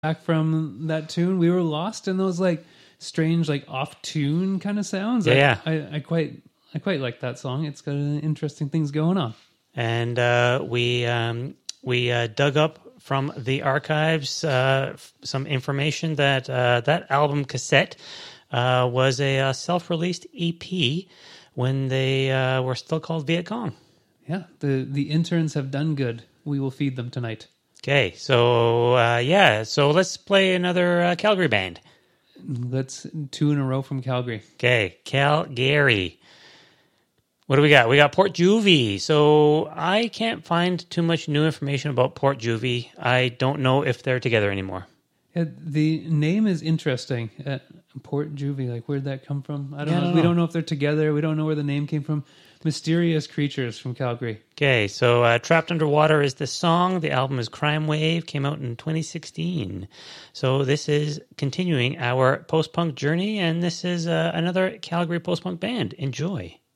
back from that tune. We were lost in those like strange, like off tune kind of sounds. Yeah. I quite like that song. It's got interesting things going on. And we dug up from the archives some information that that album cassette was a self-released EP when they were still called Viet Cong. Yeah, the interns have done good. We will feed them tonight. Okay, so so let's play another Calgary band. That's 2 in a row from Calgary. Okay, Calgary. What do we got? We got Port Juvie. So I can't find too much new information about Port Juvie. I don't know if they're together anymore. Yeah, the name is interesting. Port Juvie, like where'd that come from? I don't know. I don't We know. don't know if they're together. We don't know where the name came from. Mysterious Creatures from Calgary. Okay, so Trapped Underwater is the song. The album is Crime Wave, came out in 2016. So this is continuing our post-punk journey, and this is another Calgary post-punk band. Enjoy.